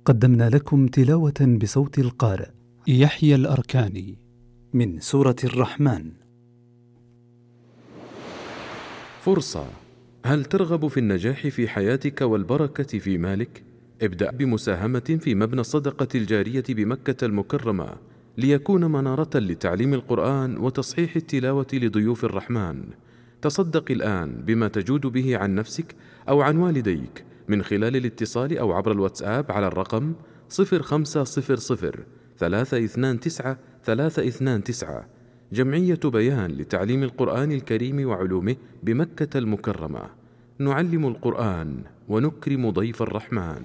قدمنا لكم تلاوة بصوت القارئ يحيى الأركاني من سورة الرحمن. فرصة. هل ترغب في النجاح في حياتك والبركة في مالك؟ ابدأ بمساهمة في مبنى الصدقة الجارية بمكة المكرمة ليكون منارة لتعليم القرآن وتصحيح التلاوة لضيوف الرحمن. تصدق الآن بما تجود به عن نفسك أو عن والديك من خلال الاتصال أو عبر الواتساب على الرقم 0500 329 329. جمعية بيان لتعليم القرآن الكريم وعلومه بمكة المكرمة. نعلم القرآن ونكرم ضيف الرحمن.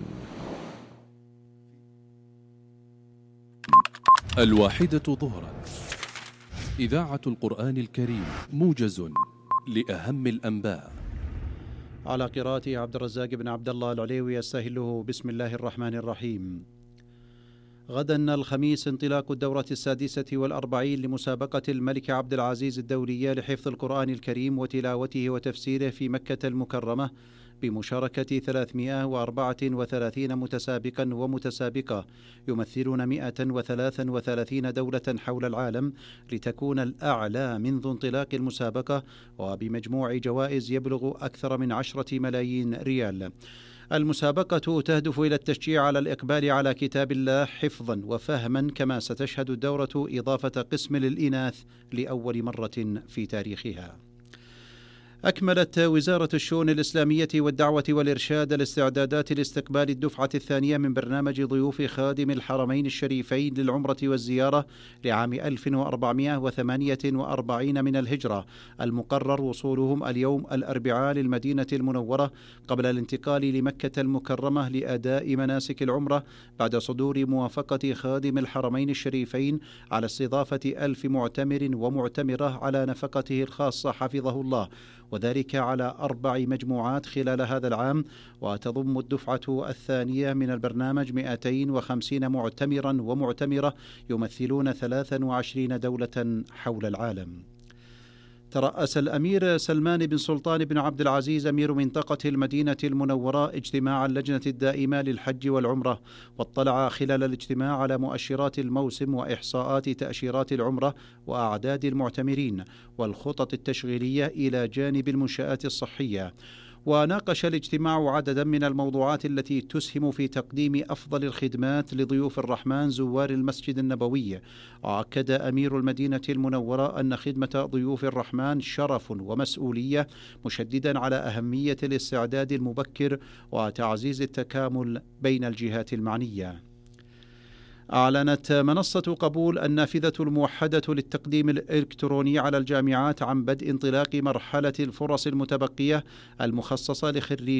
1 ظهرا. إذاعة القرآن الكريم، موجز لأهم الأنباء. على قراءة عبد الرزاق بن عبد الله العليوي يستهله. بسم الله الرحمن الرحيم. غدا الخميس انطلاق الدورة 46 لمسابقة الملك عبد العزيز الدولية لحفظ القرآن الكريم وتلاوته وتفسيره في مكة المكرمة، بمشاركة 334 متسابقا ومتسابقة يمثلون 133 دولة حول العالم، لتكون الأعلى منذ انطلاق المسابقة، وبمجموع جوائز يبلغ أكثر من 10 ملايين ريال. المسابقة تهدف إلى التشجيع على الإقبال على كتاب الله حفظا وفهما، كما ستشهد الدورة إضافة قسم للإناث لأول مرة في تاريخها. أكملت وزارة الشؤون الإسلامية والدعوة والإرشاد الاستعدادات لاستقبال الدفعة الثانية من برنامج ضيوف خادم الحرمين الشريفين للعمرة والزيارة لعام 1448 من الهجرة، المقرر وصولهم اليوم الأربعاء للمدينة المنورة قبل الانتقال لمكة المكرمة لأداء مناسك العمرة، بعد صدور موافقة خادم الحرمين الشريفين على استضافة 1000 معتمر ومعتمرة على نفقته الخاصة حفظه الله، وذلك على 4 مجموعات خلال هذا العام. وتضم الدفعة الثانية من البرنامج 250 معتمرا ومعتمرة يمثلون 23 دولة حول العالم. ترأس الأمير سلمان بن سلطان بن عبد العزيز أمير منطقة المدينة المنورة اجتماع اللجنة الدائمة للحج والعمرة، واطلع خلال الاجتماع على مؤشرات الموسم وإحصاءات تأشيرات العمرة وأعداد المعتمرين والخطط التشغيلية إلى جانب المنشآت الصحية. وناقش الاجتماع عددا من الموضوعات التي تسهم في تقديم أفضل الخدمات لضيوف الرحمن زوار المسجد النبوي. وأكد أمير المدينة المنورة أن خدمة ضيوف الرحمن شرف ومسؤولية، مشددا على أهمية الاستعداد المبكر وتعزيز التكامل بين الجهات المعنية. أعلنت منصة قبول النافذة الموحدة للتقديم الإلكتروني على الجامعات عن بدء انطلاق مرحلة الفرص المتبقية المخصصة لخريجي